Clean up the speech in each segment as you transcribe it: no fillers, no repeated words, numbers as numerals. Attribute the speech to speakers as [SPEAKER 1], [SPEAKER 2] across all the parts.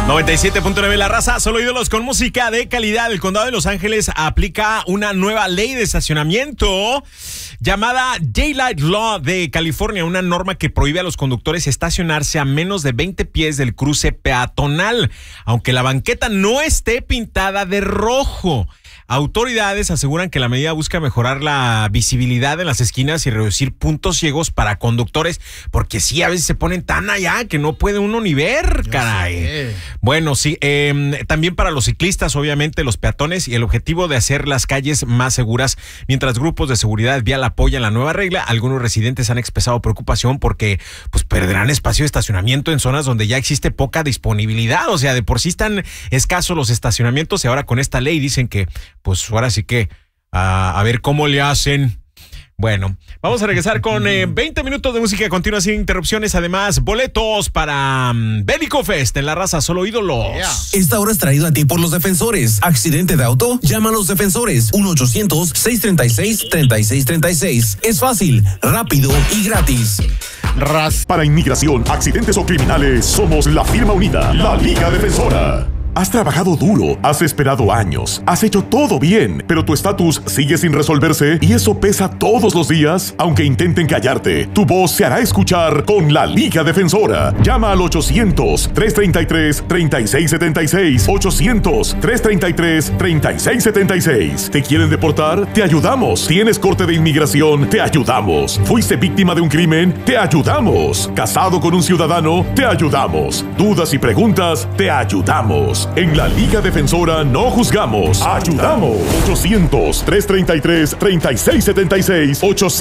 [SPEAKER 1] 97.9 La Raza, solo ídolos con música de calidad. El Condado de Los Ángeles aplica una nueva ley de estacionamiento llamada Daylight Law de California, una norma que prohíbe a los conductores estacionarse a menos de 20 pies del cruce peatonal, aunque la banqueta no esté pintada de rojo. Autoridades aseguran que la medida busca mejorar la visibilidad en las esquinas y reducir puntos ciegos para conductores, porque sí, a veces se ponen tan allá que no puede uno ni ver, caray. Bueno, sí, también para los ciclistas, obviamente, los peatones, y el objetivo de hacer las calles más seguras. Mientras grupos de seguridad vial apoyan la nueva regla, algunos residentes han expresado preocupación porque pues perderán espacio de estacionamiento en zonas donde ya existe poca disponibilidad. O sea, de por sí están escasos los estacionamientos, y ahora con esta ley dicen que pues ahora sí que a ver cómo le hacen. Bueno, vamos a regresar con 20 minutos de música continua sin interrupciones. Además, boletos para Bélico Fest en La Raza, solo ídolos.
[SPEAKER 2] Esta hora es traído a ti por Los Defensores. ¿Accidente de auto? Llama a Los Defensores. 1-800-636-3636. Es fácil, rápido y gratis.
[SPEAKER 3] Para inmigración, accidentes o criminales, somos la firma unida, la Liga Defensora. Has trabajado duro, has esperado años, has hecho todo bien, pero tu estatus sigue sin resolverse y eso pesa todos los días. Aunque intenten callarte, tu voz se hará escuchar con la Liga Defensora. Llama al 800-333-3676. 800-333-3676. ¿Te quieren deportar? Te ayudamos. ¿Tienes corte de inmigración? Te ayudamos. ¿Fuiste víctima de un crimen? Te ayudamos. ¿Casado con un ciudadano? Te ayudamos. ¿Dudas y preguntas? Te ayudamos. En la Liga Defensora no juzgamos, ayudamos. 800-333-3676.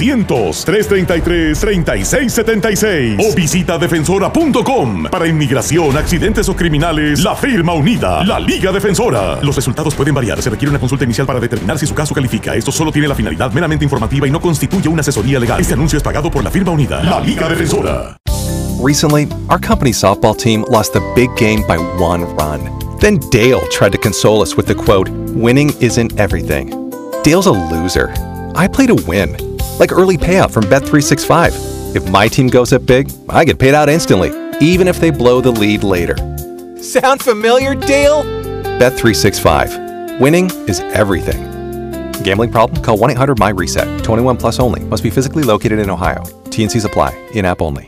[SPEAKER 3] 800-333-3676. O visita defensora.com. Para inmigración, accidentes o criminales, la firma unida, la Liga Defensora. Los resultados pueden variar. Se requiere una consulta inicial para determinar si su caso califica. Esto solo tiene la finalidad meramente informativa y no constituye una asesoría legal. Este anuncio es pagado por la firma unida, la Liga Defensora.
[SPEAKER 4] Recently, our company's softball team lost a big game by 1 run. Then Dale tried to console us with the quote, "Winning isn't everything." Dale's a loser. I play to win, like early payout from Bet365. If my team goes up big, I get paid out instantly, even if they blow the lead later. Sound familiar, Dale? Bet365. Winning is everything. Gambling problem? Call 1-800-MY-RESET. 21 plus only. Must be physically located in Ohio. T&Cs apply. In-app only.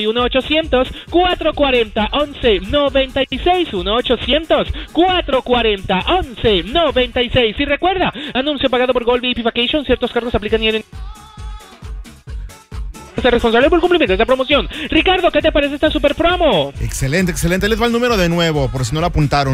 [SPEAKER 5] 1-800-440-1196. 1-800-440-1196. Y recuerda, anuncio pagado por Gold VIP Vacation. Ciertos cargos aplican y en... ser responsable por cumplimiento de esta promoción. Ricardo, ¿qué te parece esta super promo?
[SPEAKER 6] Excelente, excelente. Les va el número de nuevo, por si no lo apuntaron.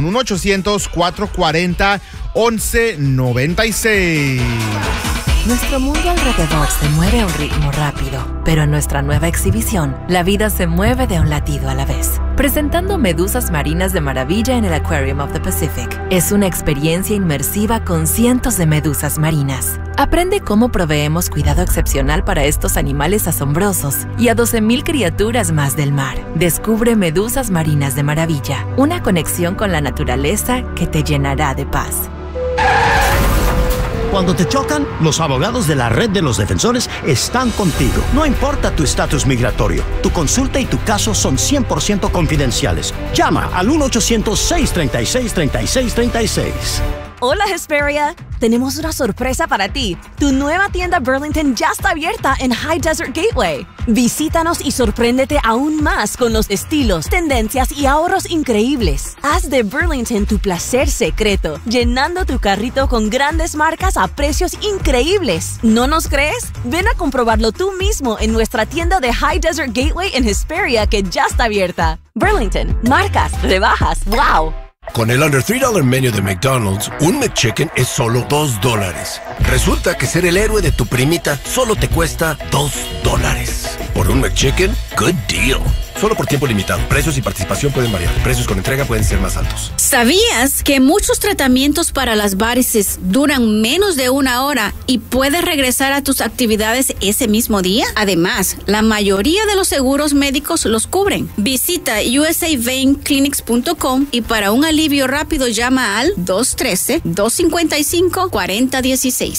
[SPEAKER 6] 1-800-440-1196.
[SPEAKER 7] Nuestro mundo alrededor se mueve a un ritmo rápido, pero en nuestra nueva exhibición, la vida se mueve de un latido a la vez. Presentando medusas marinas de maravilla en el Aquarium of the Pacific. Es una experiencia inmersiva con cientos de medusas marinas. Aprende cómo proveemos cuidado excepcional para estos animales asombrosos y a 12,000 criaturas más del mar. Descubre Medusas Marinas de Maravilla, una conexión con la naturaleza que te llenará de paz.
[SPEAKER 8] Cuando te chocan, los abogados de la Red de los Defensores están contigo. No importa tu estatus migratorio, tu consulta y tu caso son 100% confidenciales. Llama al 1-800-636-3636.
[SPEAKER 9] Hola, Hesperia. Tenemos una sorpresa para ti. Tu nueva tienda Burlington ya está abierta en High Desert Gateway. Visítanos y sorpréndete aún más con los estilos, tendencias y ahorros increíbles. Haz de Burlington tu placer secreto, llenando tu carrito con grandes marcas a precios increíbles. ¿No nos crees? Ven a comprobarlo tú mismo en nuestra tienda de High Desert Gateway en Hesperia, que ya está abierta. Burlington, marcas, rebajas, wow.
[SPEAKER 10] Con el Under $3 Menu de McDonald's, un McChicken es solo $2. Resulta que ser el héroe de tu primita solo te cuesta $2. Por un McChicken, good deal. Solo por tiempo limitado. Precios y participación pueden variar. Precios con entrega pueden ser más altos.
[SPEAKER 11] ¿Sabías que muchos tratamientos para las varices duran menos de 1 hora y puedes regresar a tus actividades ese mismo día? Además, la mayoría de los seguros médicos los cubren. Visita USAVeinClinics.com y para un alivio rápido llama al 213-255-4016.